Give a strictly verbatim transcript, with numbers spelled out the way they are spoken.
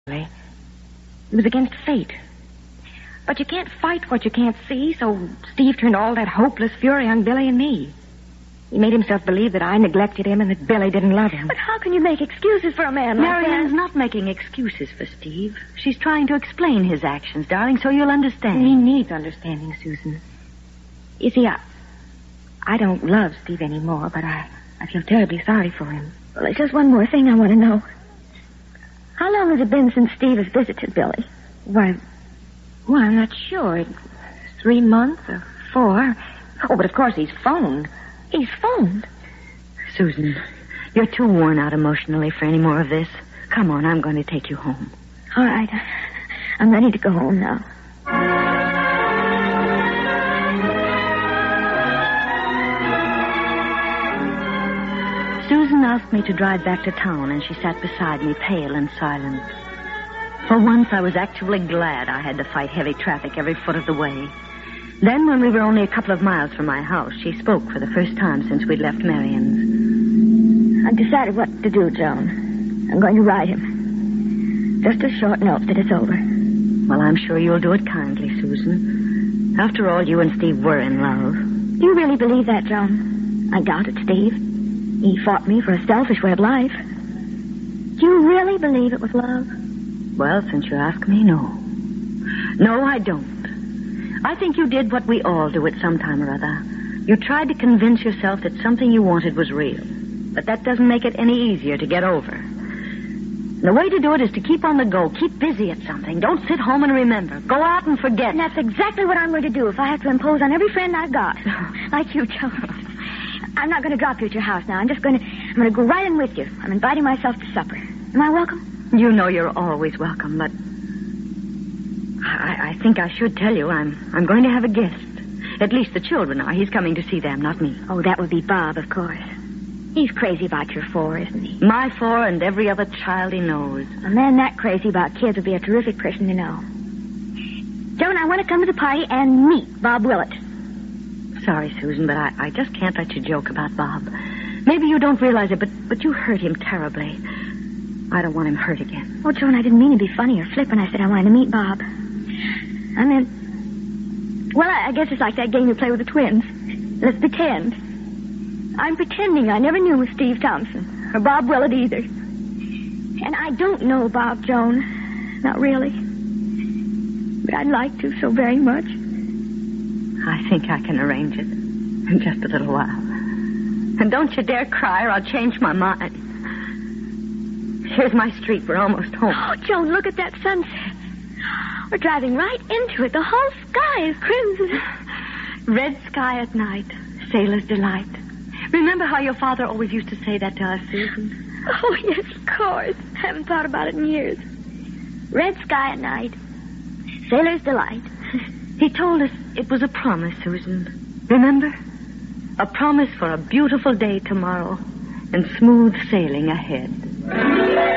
It was against fate. But you can't fight what you can't see, so Steve turned all that hopeless fury on Billy and me. He made himself believe that I neglected him and that Billy didn't love him. But how can you make excuses for a man like that? Marianne's not making excuses for Steve. She's trying to explain his actions, darling, so you'll understand. He needs understanding, Susan. You see, I, I don't love Steve anymore, but I, I feel terribly sorry for him. Well, there's just one more thing I want to know. How long has it been since Steve has visited Billy? Why, well, I'm not sure. It's three months or four. Oh, but of course he's phoned. He's phoned. Susan, you're too worn out emotionally for any more of this. Come on, I'm going to take you home. All right. I'm ready to go home now. Susan asked me to drive back to town, and she sat beside me, pale and silent. For once, I was actually glad I had to fight heavy traffic every foot of the way. Then, when we were only a couple of miles from my house, she spoke for the first time since we'd left Marian's. I've decided what to do, Joan. I'm going to write him. Just a short note that it's over. Well, I'm sure you'll do it kindly, Susan. After all, you and Steve were in love. Do you really believe that, Joan? I doubt it, Steve. He fought me for a selfish way of life. Do you really believe it was love? Well, since you ask me, no. No, I don't. I think you did what we all do at some time or other. You tried to convince yourself that something you wanted was real. But that doesn't make it any easier to get over. The way to do it is to keep on the go. Keep busy at something. Don't sit home and remember. Go out and forget. And that's exactly what I'm going to do if I have to impose on every friend I've got. Like you, Joan. I'm not going to drop you at your house now. I'm just going to... I'm going to go right in with you. I'm inviting myself to supper. Am I welcome? You know you're always welcome, but... I, I think I should tell you I'm I'm going to have a guest. At least the children are. He's coming to see them, not me. Oh, that would be Bob, of course. He's crazy about your four, isn't he? My four and every other child he knows. A man that crazy about kids would be a terrific person to know. Joan, I want to come to the party and meet Bob Willett. Sorry, Susan, but I, I just can't let you joke about Bob. Maybe you don't realize it, but, but you hurt him terribly. I don't want him hurt again. Oh, Joan, I didn't mean to be funny or flip when I said I wanted to meet Bob. I meant... Well, I, I guess it's like that game you play with the twins. Let's pretend. I'm pretending I never knew Steve Thompson or Bob Willett either. And I don't know Bob, Joan. Not really. But I'd like to so very much. I think I can arrange it in just a little while. And don't you dare cry or I'll change my mind. Here's my street. We're almost home. Oh, Joan, look at that sunset. We're driving right into it. The whole sky is crimson. Red sky at night. Sailor's delight. Remember how your father always used to say that to us, Susan? Oh, yes, of course. I haven't thought about it in years. Red sky at night. Sailor's delight. He told us it was a promise, Susan. Remember? A promise for a beautiful day tomorrow and smooth sailing ahead.